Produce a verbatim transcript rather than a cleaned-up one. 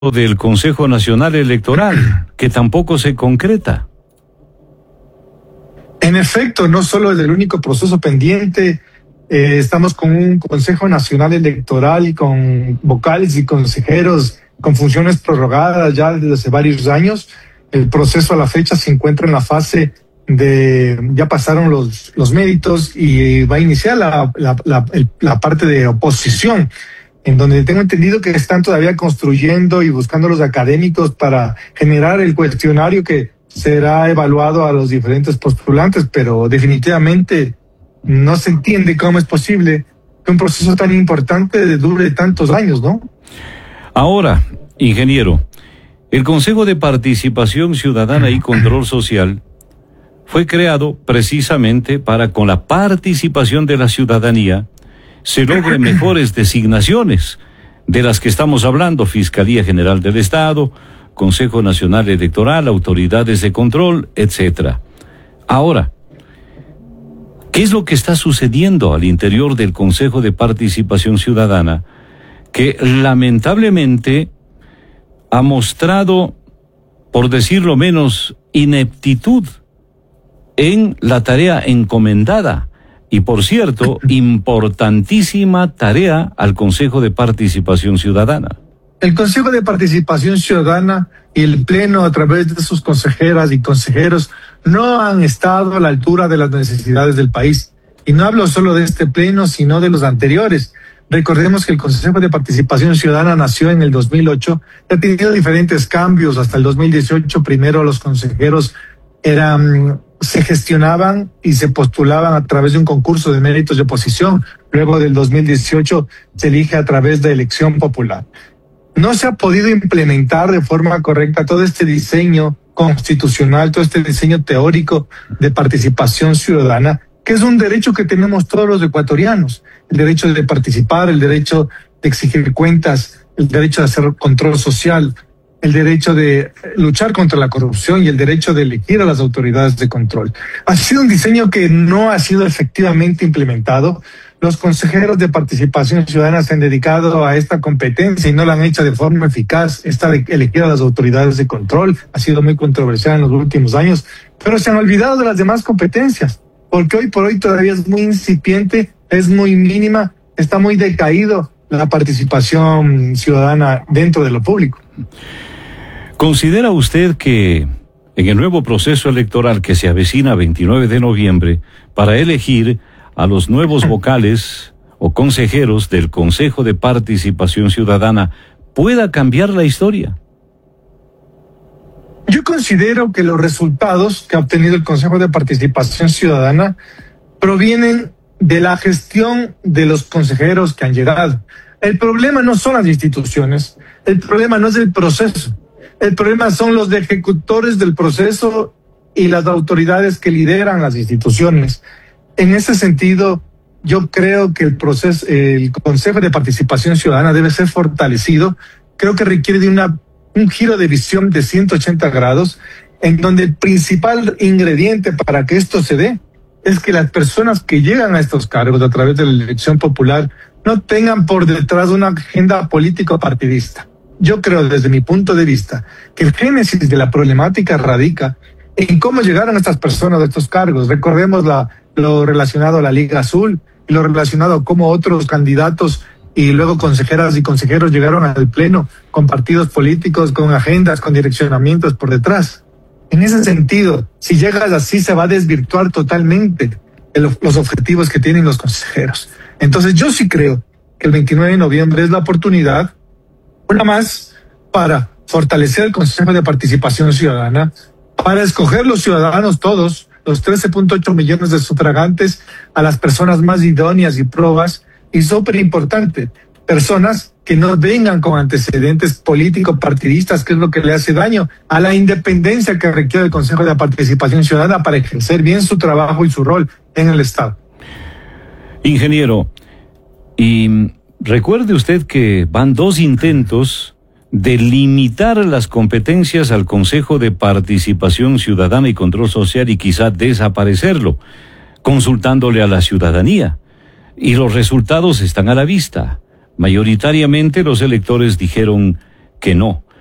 del Consejo Nacional Electoral, que tampoco se concreta. En efecto, no solo es el único proceso pendiente, eh, estamos con un Consejo Nacional Electoral y con vocales y consejeros con funciones prorrogadas ya desde hace varios años. El proceso a la fecha se encuentra en la fase de, ya pasaron los, los méritos y va a iniciar la, la, la, el, la parte de oposición, en donde tengo entendido que están todavía construyendo y buscando los académicos para generar el cuestionario que será evaluado a los diferentes postulantes, pero definitivamente no se entiende cómo es posible que un proceso tan importante dure tantos años, ¿no? Ahora, ingeniero, el Consejo de Participación Ciudadana y Control Social fue creado precisamente para, con la participación de la ciudadanía, se logren mejores designaciones de las que estamos hablando: Fiscalía General del Estado, Consejo Nacional Electoral, autoridades de control, etcétera. Ahora, ¿qué es lo que está sucediendo al interior del Consejo de Participación Ciudadana, que lamentablemente ha mostrado, por decirlo menos, ineptitud en la tarea encomendada? Y por cierto, importantísima tarea al Consejo de Participación Ciudadana. El Consejo de Participación Ciudadana y el Pleno, a través de sus consejeras y consejeros, no han estado a la altura de las necesidades del país. Y no hablo solo de este Pleno, sino de los anteriores. Recordemos que el Consejo de Participación Ciudadana nació en el dos mil ocho, ha tenido diferentes cambios hasta el dos mil dieciocho. Primero los consejeros eran, se gestionaban y se postulaban a través de un concurso de méritos de oposición. Luego del dos mil dieciocho se elige a través de elección popular. No se ha podido implementar de forma correcta todo este diseño constitucional, todo este diseño teórico de participación ciudadana, que es un derecho que tenemos todos los ecuatorianos: el derecho de participar, el derecho de exigir cuentas, el derecho de hacer control social, el derecho de luchar contra la corrupción y el derecho de elegir a las autoridades de control. Ha sido un diseño que no ha sido efectivamente implementado. Los consejeros de participación ciudadana se han dedicado a esta competencia y no la han hecho de forma eficaz. Esta de elegir a las autoridades de control ha sido muy controversial en los últimos años, pero se han olvidado de las demás competencias, porque hoy por hoy todavía es muy incipiente, es muy mínima, está muy decaído la participación ciudadana dentro de lo público. ¿Considera usted que en el nuevo proceso electoral que se avecina veintinueve de noviembre para elegir a los nuevos vocales o consejeros del Consejo de Participación Ciudadana pueda cambiar la historia? Yo considero que los resultados que ha obtenido el Consejo de Participación Ciudadana provienen de la gestión de los consejeros que han llegado. El problema no son las instituciones, el problema no es el proceso, el problema son los ejecutores del proceso y las autoridades que lideran las instituciones. En ese sentido, yo creo que el proceso, el Consejo de Participación Ciudadana debe ser fortalecido. Creo que requiere de una, un giro de visión de ciento ochenta grados, en donde el principal ingrediente para que esto se dé es que las personas que llegan a estos cargos a través de la elección popular no tengan por detrás una agenda político-partidista. Yo creo, desde mi punto de vista, que el génesis de la problemática radica en cómo llegaron estas personas a estos cargos. Recordemos la, lo relacionado a la Liga Azul y lo relacionado a cómo otros candidatos y luego consejeras y consejeros llegaron al Pleno con partidos políticos, con agendas, con direccionamientos por detrás. En ese sentido, si llegas así, se va a desvirtuar totalmente el, los objetivos que tienen los consejeros. Entonces yo sí creo que el veintinueve de noviembre es la oportunidad, una más, para fortalecer el Consejo de Participación Ciudadana, para escoger los ciudadanos todos, los trece punto ocho millones de sufragantes, a las personas más idóneas y probas, y súper importante, personas que no vengan con antecedentes políticos partidistas, que es lo que le hace daño a la independencia que requiere el Consejo de Participación Ciudadana para ejercer bien su trabajo y su rol en el Estado. Ingeniero, y recuerde usted que van dos intentos de limitar las competencias al Consejo de Participación Ciudadana y Control Social y quizá desaparecerlo, consultándole a la ciudadanía. Y los resultados están a la vista. Mayoritariamente los electores dijeron que no.